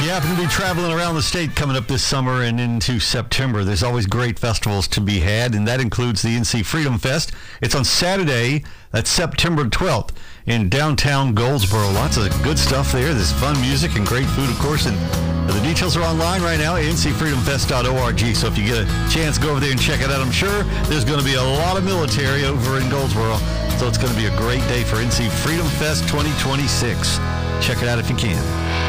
you happen to be traveling around the state coming up this summer and into September, there's always great festivals to be had, and that includes the NC Freedom Fest. It's on Saturday, that's September 12th, in downtown Goldsboro. Lots of good stuff there. There's fun music and great food, of course, and the details are online right now at ncfreedomfest.org. So if you get a chance, go over there and check it out. I'm sure there's going to be a lot of military over in Goldsboro, so it's going to be a great day for NC Freedom Fest 2026. Check it out if you can.